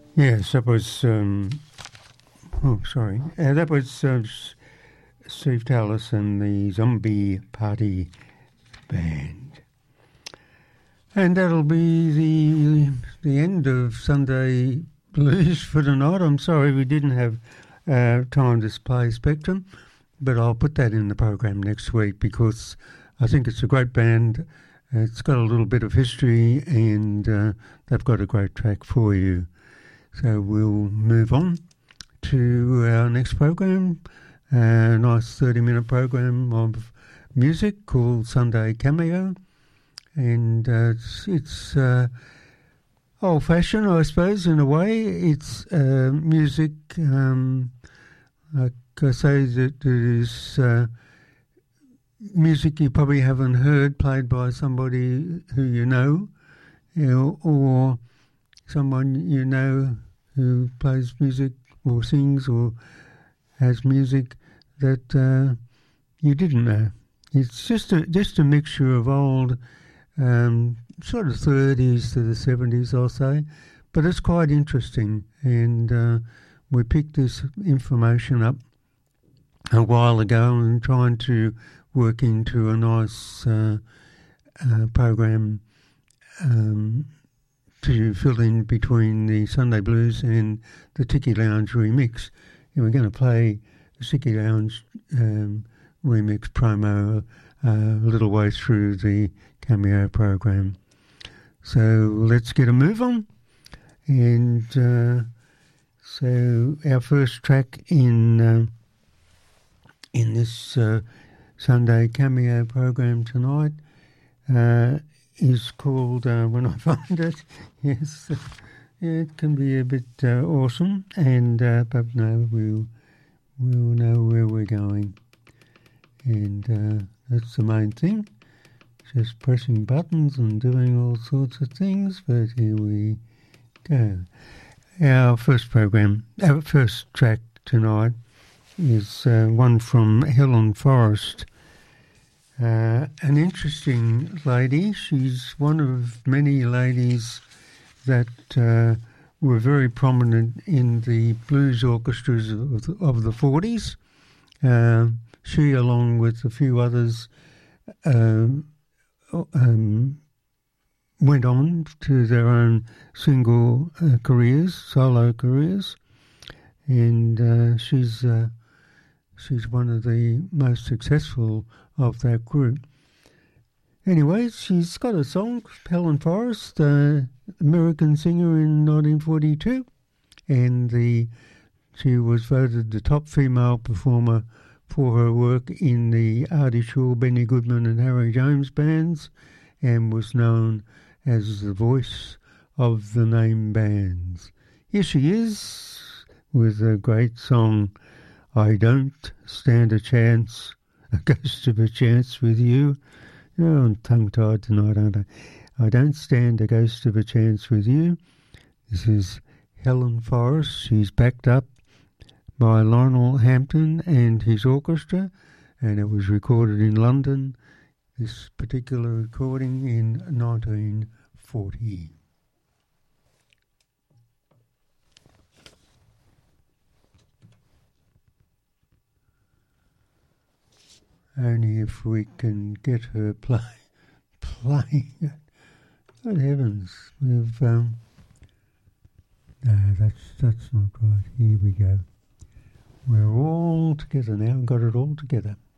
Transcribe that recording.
Yes, that was. That was Steve Tallis and the Zombie Party Band, and that'll be the end of Sunday Blues for tonight. I'm sorry we didn't have time to play Spectrum, but I'll put that in the program next week because I think it's a great band. It's got a little bit of history, and they've got a great track for you. So we'll move on to our next program, a nice 30-minute program of music called Sunday Cameo. And it's old-fashioned, I suppose, in a way. It's music, like I say, that it is music you probably haven't heard played by somebody who you know, or someone you know who plays music or sings or has music that you didn't know. It's just a mixture of old, sort of 30s to the 70s, I'll say, but it's quite interesting. And we picked this information up a while ago and trying to work into a nice program to fill in between the Sunday Blues and the Tiki Lounge remix. And we're going to play the Tiki Lounge remix promo a little way through the Cameo program. So let's get a move on. And so our first track in this Sunday Cameo program tonight is called, when I find it, yes, it can be a bit awesome, and but no, we'll know where we're going, and that's the main thing, just pressing buttons and doing all sorts of things, but here we go. Our first track tonight is one from Helen Forrest. An interesting lady. She's one of many ladies that were very prominent in the blues orchestras of the 40s. She, along with a few others, went on to their own single careers, solo careers, and she's one of the most successful of that group. Anyway, she's got a song, Helen Forrest, American singer in 1942, and she was voted the top female performer for her work in the Artie Shaw, Benny Goodman and Harry James bands, and was known as the voice of the name bands. Here she is with a great song, I Don't Stand a Chance, a Ghost of a Chance with You. Oh, I'm tongue-tied tonight, aren't I? I Don't Stand a Ghost of a Chance with You. This is Helen Forrest. She's backed up by Lionel Hampton and his orchestra, and it was recorded in London, this particular recording in 1940. Only if we can get her playing it. Good heavens, we've no, that's not right. Here we go. We're all together now, got it all together.